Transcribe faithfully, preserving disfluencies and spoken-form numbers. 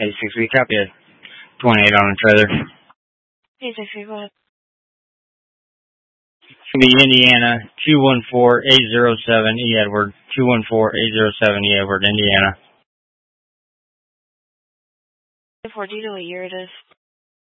eighty-six, we copy it. twenty-eight on the trailer. eighty-six, go ahead. It's going to be Indiana, two one four eight zero seven E. Edward, two one four eight zero seven E. Edward, Indiana. four, do you know what year it is?